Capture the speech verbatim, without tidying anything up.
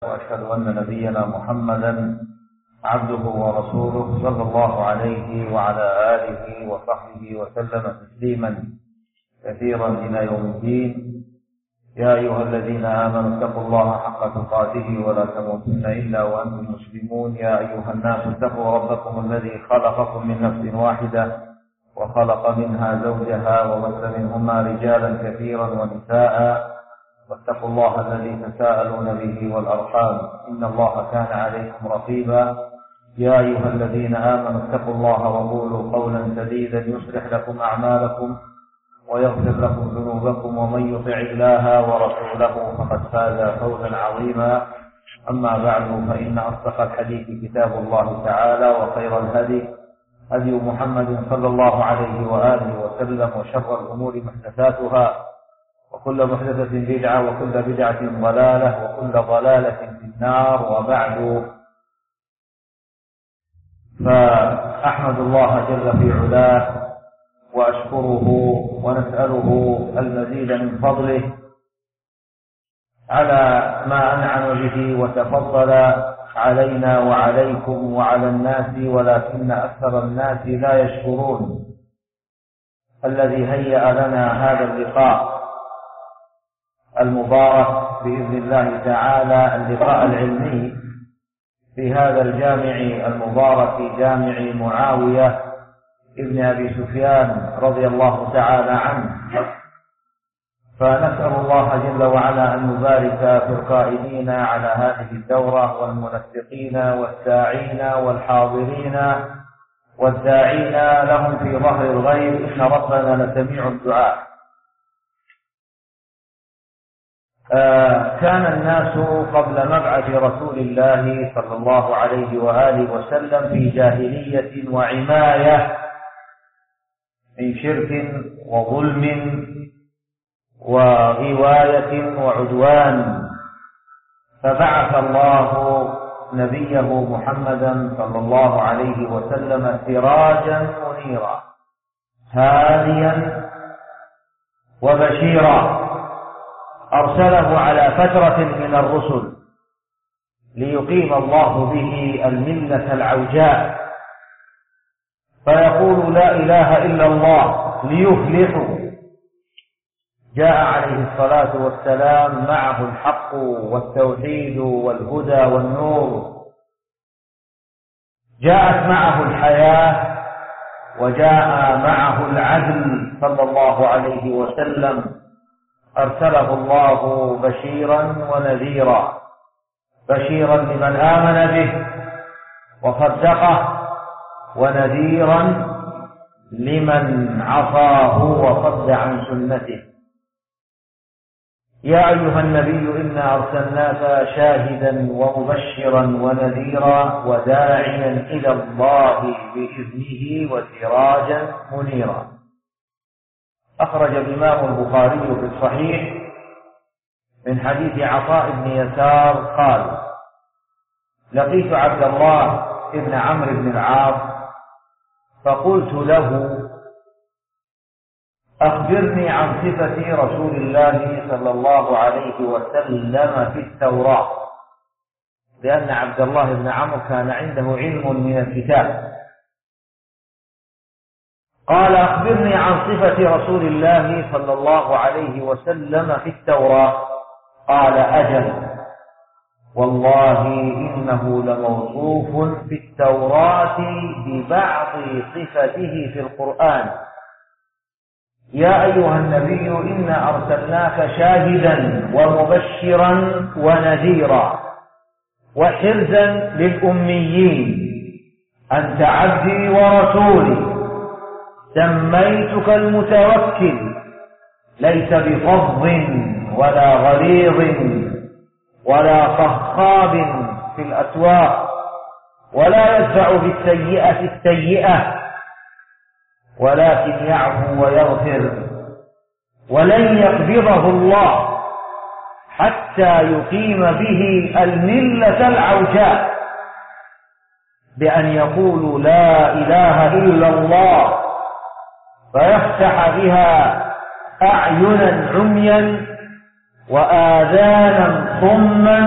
وأشهد أن نبينا محمدا عبده ورسوله صلى الله عليه وعلى آله وصحبه وسلم تسليما كثيرا إلى يوم الدين. يا أيها الذين آمنوا اتقوا الله حق تقاته ولا تموتن إلا وأنتم مسلمون. يا أيها الناس اتقوا ربكم الذي خلقكم من نفس واحدة وخلق منها زوجها وبث منهما رجالا كثيرا ونساء، واتقوا الله الذي تساءلون به والأرحام إن الله كان عليكم رقيبا. يا أيها الذين آمنوا اتقوا الله وقولوا قولا سديدا يصلح لكم أعمالكم ويغفر لكم ذنوبكم، ومن يطع الله ورسوله فقد فاز فوزا عظيما. أما بعد، فإن أصدق الحديث كتاب الله تعالى، وخير الهدي هدي محمد صلى الله عليه وآله وسلم، وشر الأمور محدثاتها، وكل محدثة بدعة، وكل بدعة ضلالة، وكل ضلالة في النار. وبعد، فأحمد الله جل في علاه وأشكره ونسأله المزيد من فضله على ما أنعم به وتفضل علينا وعليكم وعلى الناس، ولكن أكثر الناس لا يشكرون. الذي هيأ لنا هذا اللقاء المبارك بإذن الله تعالى، اللقاء العلمي في هذا الجامع المبارك، جامع معاوية ابن أبي سفيان رضي الله تعالى عنه. فنسأل الله جل وعلا أن يبارك في القائمين على هذه الدورة، والمنسقين والساعين والحاضرين والداعين لهم في ظهر الغيب، إن ربنا لسميع الدعاء. آه كان الناس قبل مبعث رسول الله صلى الله عليه وآله وسلم في جاهلية وعماية من شرك وظلم وغواية وعدوان، فبعث الله نبيه محمدا صلى الله عليه وسلم سراجا منيرا هاديا وبشيرا، أرسله على فترة من الرسل ليقيم الله به الملة العوجاء، فيقول لا إله إلا الله ليفلحوا. جاء عليه الصلاة والسلام معه الحق والتوحيد والهدى والنور، جاءت معه الحياة، وجاء معه العدل صلى الله عليه وسلم. أرسله الله بشيرا ونذيرا، بشيرا لمن آمن به وصدقه، ونذيرا لمن عصاه وصد عن سنته. يا أيها النبي إنا أرسلناك شاهدا ومبشرا ونذيرا وداعيا إلى الله بإذنه وسراجا منيرا. أخرج الإمام البخاري في الصحيح من حديث عطاء بن يسار قال: لقيت عبد الله بن عمرو بن العاص فقلت له: أخبرني عن صفة رسول الله صلى الله عليه وسلم في التوراة، لأن عبد الله بن عمرو كان عنده علم من الكتاب. قال: أخبرني عن صفة رسول الله صلى الله عليه وسلم في التوراة. قال: أجل، والله إنه لموصوف في التوراة ببعض صفته في القرآن. يا أيها النبي إنا أرسلناك شاهدا ومبشرا ونذيرا وحرزا للأميين، أنت عبدي ورسولي، سميتك المتوكل، ليس بفظ ولا غليظ ولا صخاب في الأسواق، ولا يدفع بالسيئة السيئة، ولكن يعفو ويغفر، ولن يقبضه الله حتى يقيم به الملة العوجاء، بأن يقولوا لا إله إلا الله، فيفتح بها أعينا عميا وآذانا صما